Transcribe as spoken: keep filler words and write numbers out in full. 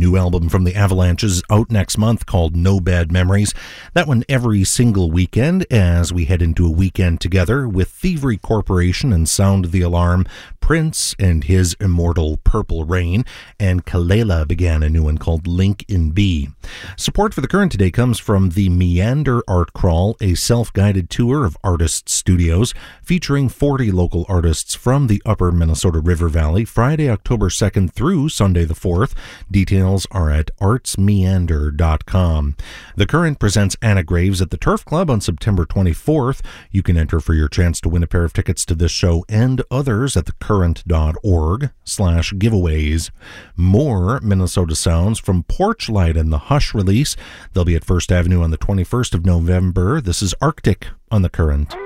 new album from the Avalanches out next month called No Bad Memories. That one every single weekend as we head into a weekend together with Thievery Corporation and Sound the Alarm, Prince and his immortal Purple Rain, and Kalela began a new one called Link in B. Support for The Current today comes from the Meander Art Crawl, a self-guided tour of artist studios featuring forty local artists from the upper Minnesota River Valley, Friday, October second through Sunday the fourth. Details are at arts meander dot com. The Current presents Anna Graves at the Turf Club on September twenty-fourth. You can enter for your chance to win a pair of tickets to this show and others at the current dot org slash giveaways. More Minnesota sounds from Porchlight and the Hush release. They'll be at First Avenue on the twenty-first of November. This is Arctic on The Current.